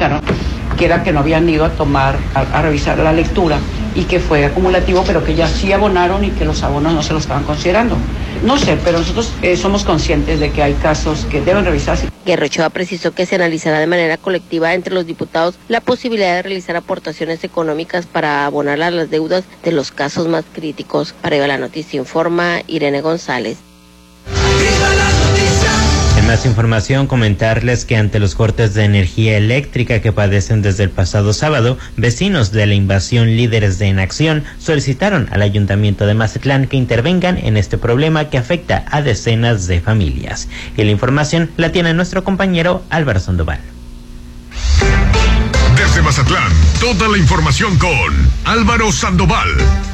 comunicaron que era que no habían ido a revisar la lectura y que fue acumulativo, pero que ya sí abonaron y que los abonos no se los estaban considerando. No sé, pero nosotros somos conscientes de que hay casos que deben revisarse. Guerra Ochoa precisó que se analizará de manera colectiva entre los diputados la posibilidad de realizar aportaciones económicas para abonar a las deudas de los casos más críticos. Para Viva la Noticia informa Irene González. En más información, comentarles que ante los cortes de energía eléctrica que padecen desde el pasado sábado, vecinos de la Invasión Líderes de En Acción solicitaron al Ayuntamiento de Mazatlán que intervengan en este problema que afecta a decenas de familias. Y la información la tiene nuestro compañero Álvaro Sandoval. Desde Mazatlán, toda la información con Álvaro Sandoval.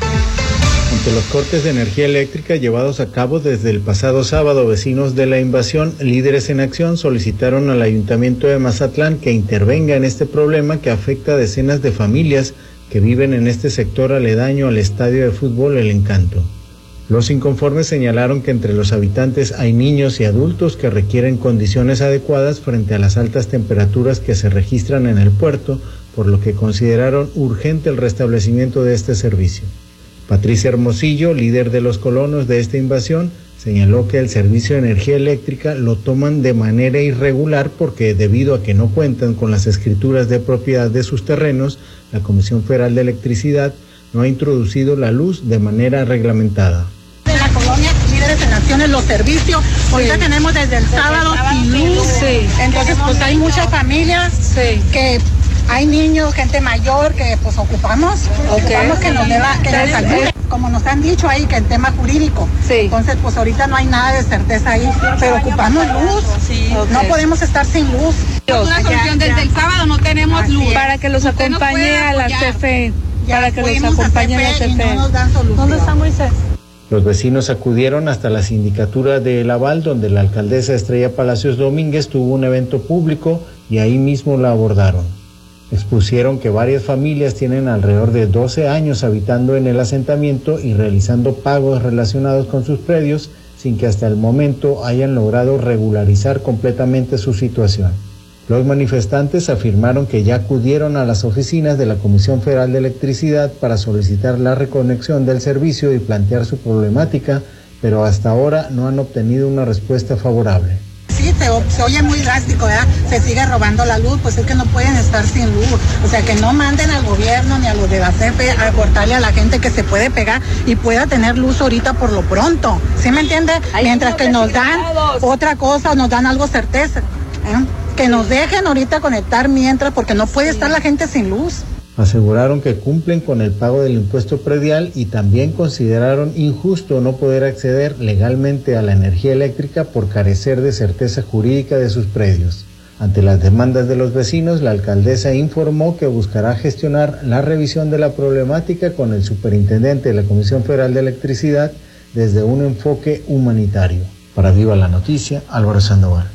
Ante los cortes de energía eléctrica llevados a cabo desde el pasado sábado, vecinos de la Invasión Líderes en Acción solicitaron al Ayuntamiento de Mazatlán que intervenga en este problema que afecta a decenas de familias que viven en este sector aledaño al estadio de fútbol El Encanto. Los inconformes señalaron que entre los habitantes hay niños y adultos que requieren condiciones adecuadas frente a las altas temperaturas que se registran en el puerto, por lo que consideraron urgente el restablecimiento de este servicio. Patricia Hermosillo, líder de los colonos de esta invasión, señaló que el servicio de energía eléctrica lo toman de manera irregular porque debido a que no cuentan con las escrituras de propiedad de sus terrenos, la Comisión Federal de Electricidad no ha introducido la luz de manera reglamentada. De la colonia Líderes en Acciones, los servicios, ahorita tenemos desde el sábado sin luz, entonces pues hay muchas familias que... Hay niños, gente mayor que pues ocupamos que nos ayude. Como nos han dicho ahí que el tema jurídico. Entonces pues ahorita no hay nada de certeza ahí, pero ocupamos luz. No podemos estar sin luz. Una solución desde el sábado no tenemos luz. Para que los acompañe a la CFE. Para que los acompañe a la CFE. No nos dan solución. ¿Dónde está Moisés? Los vecinos acudieron hasta la sindicatura de El Aval, donde la alcaldesa Estrella Palacios Domínguez tuvo un evento público y ahí mismo la abordaron. Expusieron que varias familias tienen alrededor de 12 años habitando en el asentamiento y realizando pagos relacionados con sus predios sin que hasta el momento hayan logrado regularizar completamente su situación. Los manifestantes afirmaron que ya acudieron a las oficinas de la Comisión Federal de Electricidad para solicitar la reconexión del servicio y plantear su problemática, pero hasta ahora no han obtenido una respuesta favorable. Sí, se oye muy drástico, ¿verdad? Se sigue robando la luz, pues es que no pueden estar sin luz. O sea, que no manden al gobierno ni a los de la CFE a cortarle a la gente que se puede pegar y pueda tener luz ahorita por lo pronto. ¿Sí me entiende? Mientras que nos dan otra cosa, nos dan algo certeza. Que nos dejen ahorita conectar mientras, porque no puede estar la gente sin luz. Aseguraron que cumplen con el pago del impuesto predial y también consideraron injusto no poder acceder legalmente a la energía eléctrica por carecer de certeza jurídica de sus predios. Ante las demandas de los vecinos, la alcaldesa informó que buscará gestionar la revisión de la problemática con el superintendente de la Comisión Federal de Electricidad desde un enfoque humanitario. Para Viva la Noticia, Álvaro Sandoval.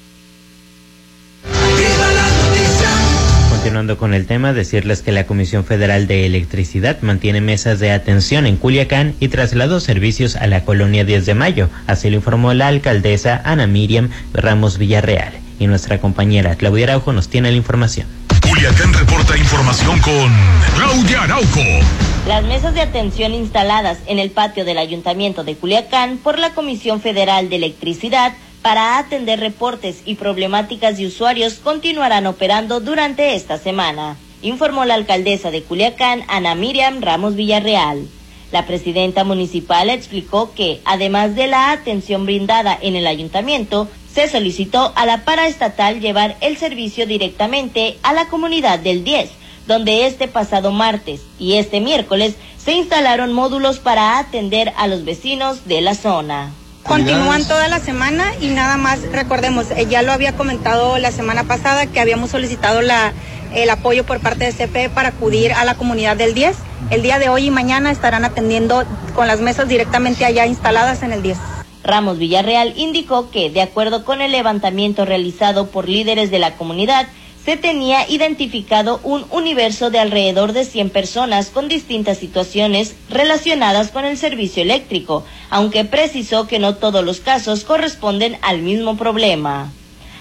Continuando con el tema, decirles que la Comisión Federal de Electricidad mantiene mesas de atención en Culiacán y trasladó servicios a la colonia 10 de Mayo. Así lo informó la alcaldesa Ana Miriam Ramos Villarreal. Y nuestra compañera Claudia Araujo nos tiene la información. Culiacán reporta información con Claudia Araujo. Las mesas de atención instaladas en el patio del Ayuntamiento de Culiacán por la Comisión Federal de Electricidad para atender reportes y problemáticas de usuarios continuarán operando durante esta semana, informó la alcaldesa de Culiacán, Ana Miriam Ramos Villarreal. La presidenta municipal explicó que, además de la atención brindada en el ayuntamiento, se solicitó a la paraestatal llevar el servicio directamente a la comunidad del 10, donde este pasado martes y este miércoles se instalaron módulos para atender a los vecinos de la zona. Continúan toda la semana y nada más, recordemos, ya lo había comentado la semana pasada que habíamos solicitado el apoyo por parte de CFE para acudir a la comunidad del 10. El día de hoy y mañana estarán atendiendo con las mesas directamente allá instaladas en el 10. Ramos Villarreal indicó que, de acuerdo con el levantamiento realizado por líderes de la comunidad, se tenía identificado un universo de alrededor de 100 personas con distintas situaciones relacionadas con el servicio eléctrico, aunque precisó que no todos los casos corresponden al mismo problema.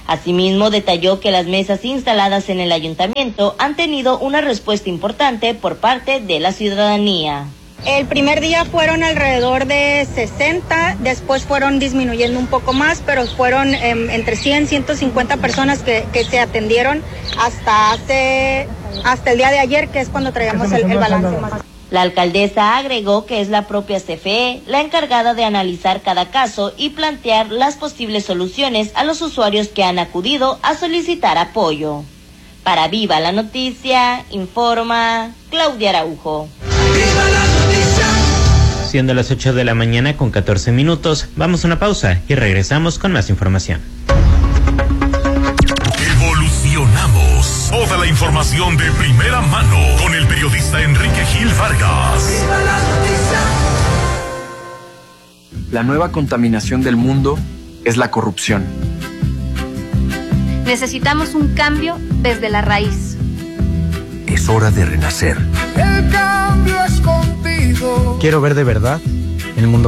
Asimismo, detalló que las mesas instaladas en el ayuntamiento han tenido una respuesta importante por parte de la ciudadanía. El primer día fueron alrededor de 60, después fueron disminuyendo un poco más, pero fueron entre 100 y 150 personas que se atendieron hasta el día de ayer, que es cuando traíamos el balance más. La alcaldesa agregó que es la propia CFE la encargada de analizar cada caso y plantear las posibles soluciones a los usuarios que han acudido a solicitar apoyo. Para Viva la Noticia, informa Claudia Araujo. Siendo las 8 de la mañana con 14 minutos, vamos a una pausa y regresamos con más información. Evolucionamos. Toda la información de primera mano con el periodista Enrique Gil Vargas. La nueva contaminación del mundo es la corrupción. Necesitamos un cambio desde la raíz. Es hora de renacer. El cambio es contigo. Quiero ver de verdad el mundo